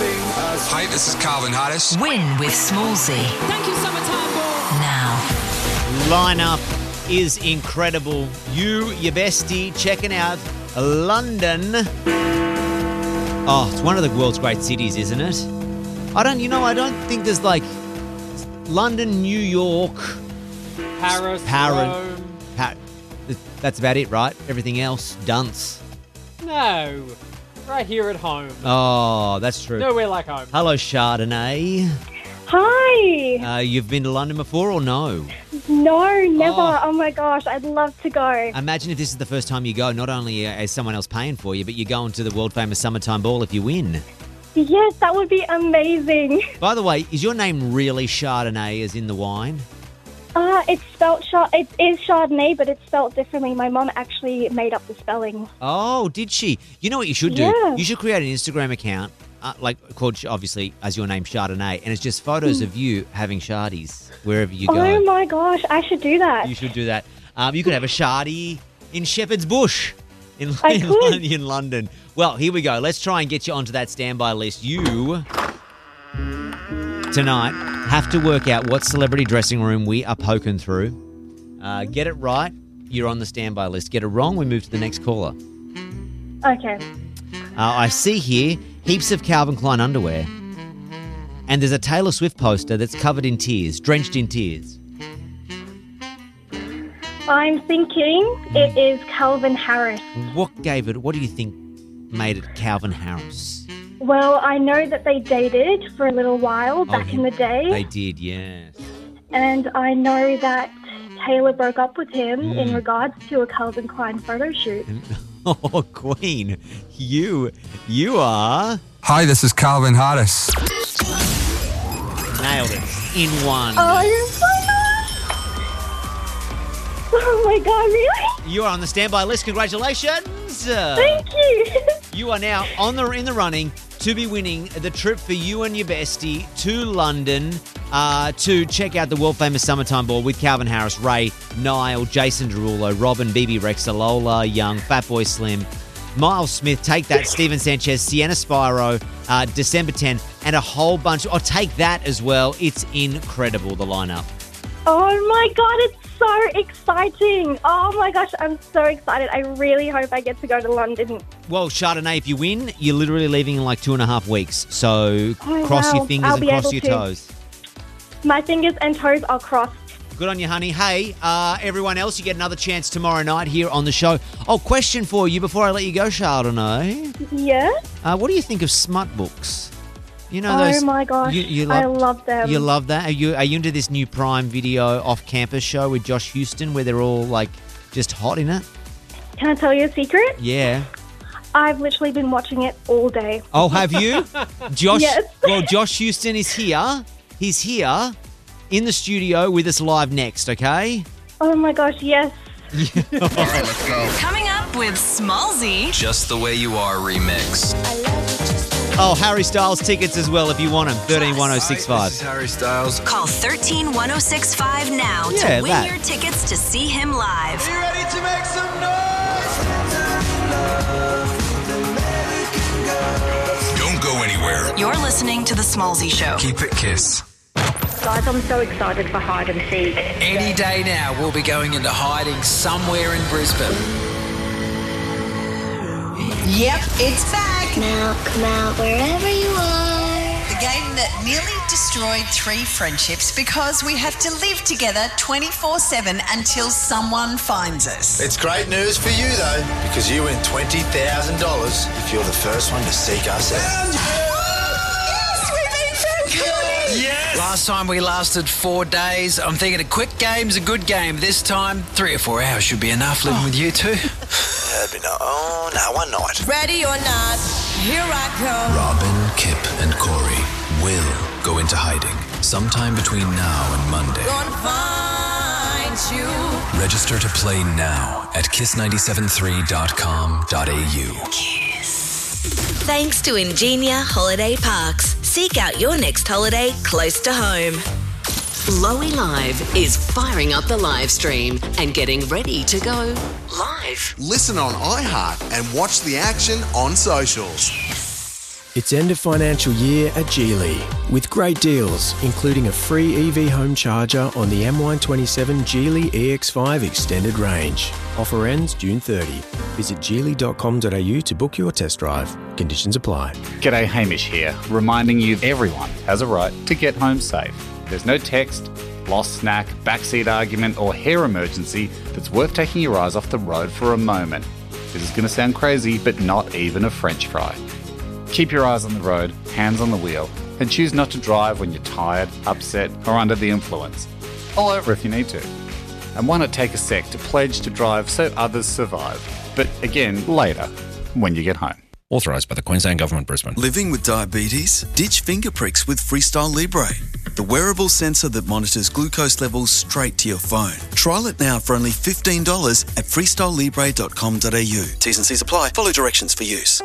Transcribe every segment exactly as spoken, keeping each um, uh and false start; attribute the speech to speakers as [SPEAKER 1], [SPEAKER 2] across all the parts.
[SPEAKER 1] Hi, this is Calvin Harris.
[SPEAKER 2] Win with Smallsy.
[SPEAKER 3] Thank you, Summertime Ball.
[SPEAKER 2] Now.
[SPEAKER 4] Lineup is incredible. You, your bestie, checking out London. Oh, it's one of the world's great cities, isn't it? I don't, you know, I don't think there's like London, New York,
[SPEAKER 5] Paris,
[SPEAKER 4] Paris.
[SPEAKER 5] Rome.
[SPEAKER 4] Pa- that's about it, right? Everything else, dunce.
[SPEAKER 5] No, right here at home.
[SPEAKER 4] Oh, that's true.
[SPEAKER 5] Nowhere like home.
[SPEAKER 4] Hello, Chardonnay.
[SPEAKER 6] Hi.
[SPEAKER 4] Uh, you've been to London before or no?
[SPEAKER 6] No, never.
[SPEAKER 4] Oh.
[SPEAKER 6] Oh. my gosh, I'd love to go.
[SPEAKER 4] Imagine if this is the first time you go, not only uh, is someone else paying for you, but you're going to the world-famous Summertime Ball if you win.
[SPEAKER 6] Yes, that would be amazing.
[SPEAKER 4] By the way, is your name really Chardonnay as in the wine?
[SPEAKER 6] Uh, it's spelt Char- it is Chardonnay, but it's spelt differently. My mom actually made up the spelling.
[SPEAKER 4] Oh, did she? You know what you should do?
[SPEAKER 6] Yeah.
[SPEAKER 4] You should create an Instagram account, uh, like called, obviously, as your name, Chardonnay, and it's just photos of you having shardies wherever you go.
[SPEAKER 6] Oh my gosh, I should do that.
[SPEAKER 4] You should do that. Um, you could have a shardy in Shepherd's Bush in,
[SPEAKER 6] I
[SPEAKER 4] in,
[SPEAKER 6] could.
[SPEAKER 4] Lon- in London. Well, here we go. Let's try and get you onto that standby list. You, tonight, have to work out what celebrity dressing room we are poking through. Uh, get it right, you're on the standby list. Get it wrong, we move to the next caller.
[SPEAKER 6] Okay.
[SPEAKER 4] Uh, I see here heaps of Calvin Klein underwear. And there's a Taylor Swift poster that's covered in tears, drenched in tears.
[SPEAKER 6] I'm thinking it is Calvin Harris.
[SPEAKER 4] What gave it, what do you think made it Calvin Harris?
[SPEAKER 6] Well, I know that they dated for a little while back
[SPEAKER 4] Oh,
[SPEAKER 6] in the day.
[SPEAKER 4] They did, yes.
[SPEAKER 6] And I know that Taylor broke up with him
[SPEAKER 4] Mm.
[SPEAKER 6] in regards to a Calvin Klein photo shoot.
[SPEAKER 4] Oh, Queen, you, you are...
[SPEAKER 1] Hi, this is Calvin Harris.
[SPEAKER 4] Nailed it. In one.
[SPEAKER 6] Oh, you're so nice. Oh my God, really?
[SPEAKER 4] You are on the standby list. Congratulations. Uh,
[SPEAKER 6] Thank you.
[SPEAKER 4] You are now on the in the running to be winning the trip for you and your bestie to London uh, to check out the world-famous Summertime Ball with Calvin Harris, Ray, Niall, Jason Derulo, Robin, B B Rexa, Lola Young, Fatboy Slim, Miles Smith, Take That, Steven Sanchez, Sienna Spyro, uh, December tenth, and a whole bunch. Oh, Take That as well. It's incredible, the lineup.
[SPEAKER 6] Oh my God, it's so exciting. Oh my gosh, I'm so excited. I really hope I get to go to London.
[SPEAKER 4] Well, Chardonnay, if you win, you're literally leaving in like two and a half weeks. So
[SPEAKER 6] Oh,
[SPEAKER 4] cross
[SPEAKER 6] wow.
[SPEAKER 4] your fingers
[SPEAKER 6] I'll
[SPEAKER 4] and
[SPEAKER 6] be
[SPEAKER 4] cross
[SPEAKER 6] able
[SPEAKER 4] your
[SPEAKER 6] to.
[SPEAKER 4] toes.
[SPEAKER 6] My fingers and toes are crossed.
[SPEAKER 4] Good on you, honey. Hey, uh, everyone else, you get another chance tomorrow night here on the show. Oh, question for you before I let you go, Chardonnay.
[SPEAKER 6] Yeah?
[SPEAKER 4] Uh, what do you think of smut books? You know
[SPEAKER 6] Oh
[SPEAKER 4] those.
[SPEAKER 6] my gosh,
[SPEAKER 4] you, you
[SPEAKER 6] I
[SPEAKER 4] love,
[SPEAKER 6] love them.
[SPEAKER 4] You love that. Are you are you into this new Prime Video off-campus show with Josh Houston, where they're all like just hot in it?
[SPEAKER 6] Can I tell you a secret?
[SPEAKER 4] Yeah.
[SPEAKER 6] I've literally been watching it all day.
[SPEAKER 4] Oh, have you? Josh.
[SPEAKER 6] Yes.
[SPEAKER 4] Well, Josh Houston is here. He's here in the studio with us live next. Okay.
[SPEAKER 6] Oh my gosh, yes.
[SPEAKER 1] Let's go.
[SPEAKER 2] Coming up with Smallsy.
[SPEAKER 1] Just the Way You Are remix.
[SPEAKER 4] Oh, Harry Styles tickets as well if you want them. thirteen one oh six
[SPEAKER 1] Hi,
[SPEAKER 4] five.
[SPEAKER 1] this is Harry Styles.
[SPEAKER 2] Call one three one oh six five now
[SPEAKER 4] Yeah,
[SPEAKER 2] to win
[SPEAKER 4] that.
[SPEAKER 2] your tickets to see him live.
[SPEAKER 1] You ready to make some noise? Don't go anywhere.
[SPEAKER 2] You're listening to The Smallsy Show.
[SPEAKER 1] Keep it Kiss.
[SPEAKER 6] Guys, I'm so excited for hide and seek.
[SPEAKER 7] Any day now, we'll be going into hiding somewhere in Brisbane.
[SPEAKER 8] Yep, it's back.
[SPEAKER 9] Now come out wherever you are.
[SPEAKER 8] The game that nearly destroyed three friendships because we have to live together twenty-four seven until someone finds us.
[SPEAKER 10] It's great news for you, though, because you win twenty thousand dollars if you're the first one to seek us out.
[SPEAKER 8] Yes, we've been found cornered.
[SPEAKER 7] Yes! Last time we lasted four days. I'm thinking a quick game's a good game. This time, three or four hours should be enough living with you two.
[SPEAKER 10] That'd be no, oh, no, one night.
[SPEAKER 8] Ready or not, here I come.
[SPEAKER 11] Robin, Kip, and Corey will go into hiding sometime between now and Monday.
[SPEAKER 8] Gonna find you.
[SPEAKER 11] Register to play now at kiss nine seven three dot com dot a u.
[SPEAKER 12] Thanks to Ingenia Holiday Parks. Seek out your next holiday close to home.
[SPEAKER 13] Lowy Live is firing up the live stream and getting ready to go live.
[SPEAKER 14] Listen on iHeart and watch the action on socials. It's end of financial year at Geely with great deals, including a free E V home charger on the M Y twenty-seven Geely E X five extended range. Offer ends June thirtieth. Visit geely dot com dot a u to book your test drive. Conditions apply.
[SPEAKER 15] G'day, Hamish here, reminding you everyone has a right to get home safe. There's no text, lost snack, backseat argument or hair emergency that's worth taking your eyes off the road for a moment. This is going to sound crazy, but not even a French fry. Keep your eyes on the road, hands on the wheel, and choose not to drive when you're tired, upset, or under the influence. Pull over if you need to. And why not take a sec to pledge to drive so others survive? But again, later, when you get home.
[SPEAKER 16] Authorised by the Queensland Government, Brisbane.
[SPEAKER 17] Living with diabetes? Ditch finger pricks with Freestyle Libre, the wearable sensor that monitors glucose levels straight to your phone. Trial it now for only fifteen dollars at freestyle libre dot com dot a u. T's and C's apply. Follow directions for use.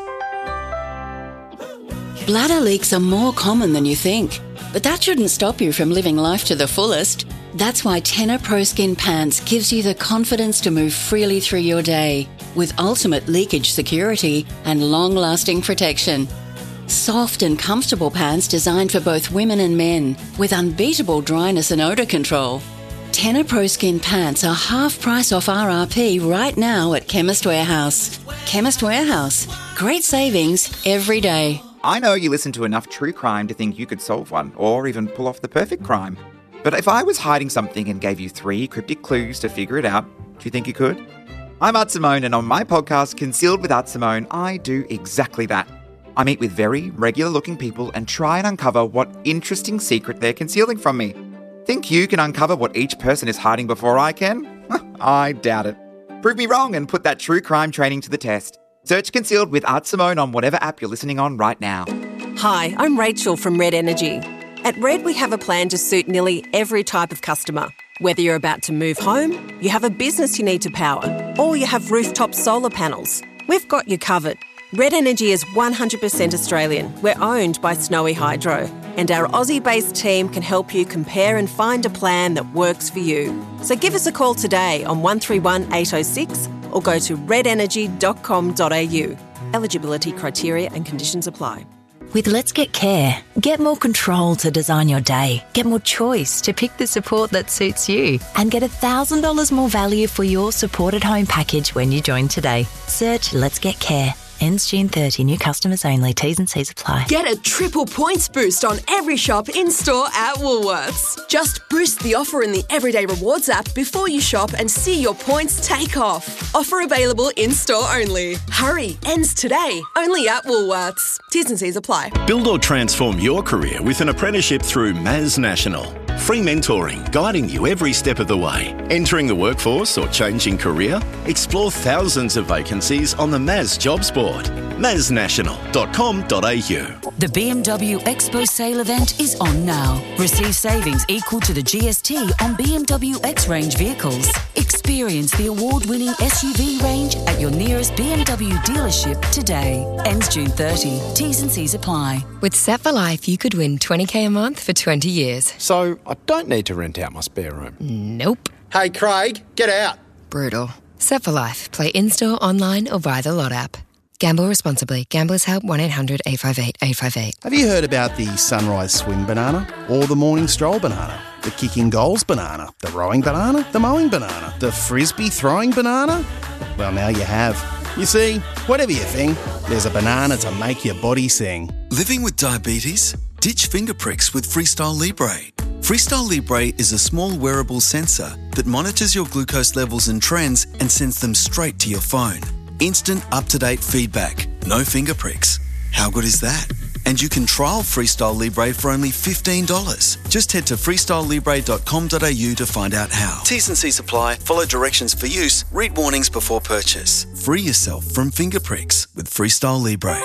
[SPEAKER 18] Bladder leaks are more common than you think, but that shouldn't stop you from living life to the fullest. That's why Tenor Pro Skin Pants gives you the confidence to move freely through your day with ultimate leakage security and long-lasting protection. Soft and comfortable pants designed for both women and men with unbeatable dryness and odour control. Tenor Pro Skin Pants are half price off R R P right now at Chemist Warehouse. Chemist Warehouse. Great savings every day.
[SPEAKER 19] I know you listen to enough true crime to think you could solve one, or even pull off the perfect crime. But if I was hiding something and gave you three cryptic clues to figure it out, do you think you could? I'm Art Simone, and on my podcast, Concealed with Art Simone, I do exactly that. I meet with very regular-looking people and try and uncover what interesting secret they're concealing from me. Think you can uncover what each person is hiding before I can? I doubt it. Prove me wrong and put that true crime training to the test. Search Concealed with Art Simone on whatever app you're listening on right now.
[SPEAKER 20] Hi, I'm Rachel from Red Energy. At Red, we have a plan to suit nearly every type of customer. Whether you're about to move home, you have a business you need to power, or you have rooftop solar panels, we've got you covered. Red Energy is one hundred percent Australian. We're owned by Snowy Hydro, and our Aussie-based team can help you compare and find a plan that works for you. So give us a call today on one three one eight oh six or go to red energy dot com dot a u. Eligibility criteria and conditions apply.
[SPEAKER 21] With Let's Get Care, get more control to design your day, get more choice to pick the support that suits you, and get one thousand dollars more value for your supported home package when you join today. Search Let's Get Care. Ends June thirtieth. New customers only. T's and C's apply.
[SPEAKER 22] Get a triple points boost on every shop in-store at Woolworths. Just boost the offer in the Everyday Rewards app before you shop and see your points take off. Offer available in-store only. Hurry, ends today. Only at Woolworths. T's and C's apply.
[SPEAKER 23] Build or transform your career with an apprenticeship through Maz National. Free mentoring, guiding you every step of the way. Entering the workforce or changing career? Explore thousands of vacancies on the Maz Jobs Board. maz national dot com dot a u.
[SPEAKER 24] The B M W Expo Sale event is on now. Receive savings equal to the G S T on B M W X-Range vehicles. Experience the award-winning S U V range at your nearest B M W dealership today. Ends June thirtieth. T's and C's apply.
[SPEAKER 25] With Set for Life, you could win twenty k a month for twenty years.
[SPEAKER 26] So I don't need to rent out my spare room.
[SPEAKER 25] Nope.
[SPEAKER 26] Hey, Craig, get out.
[SPEAKER 25] Brutal. Set for Life. Play in-store, online or via the Lot app. Gamble responsibly. Gamblers Help one eight hundred eight five eight eight five eight.
[SPEAKER 27] Have you heard about the Sunrise Swim banana? Or the Morning Stroll banana? The Kicking Goals banana? The Rowing banana? The Mowing banana? The Frisbee Throwing banana? Well, now you have. You see, whatever you think, there's a banana to make your body sing.
[SPEAKER 17] Living with diabetes? Ditch finger pricks with Freestyle Libre. Freestyle Libre is a small wearable sensor that monitors your glucose levels and trends and sends them straight to your phone. Instant, up-to-date feedback. No finger pricks. How good is that? And you can trial Freestyle Libre for only fifteen dollars. Just head to freestyle libre dot com dot a u to find out how. T's and C's apply. Follow directions for use. Read warnings before purchase. Free yourself from finger pricks with Freestyle Libre.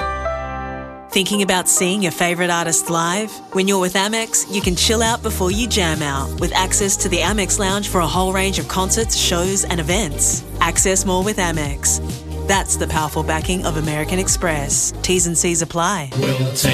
[SPEAKER 28] Thinking about seeing your favourite artist live? When you're with Amex, you can chill out before you jam out with access to the Amex Lounge for a whole range of concerts, shows and events. Access more with Amex. That's the powerful backing of American Express. T's and C's apply.
[SPEAKER 29] We'll take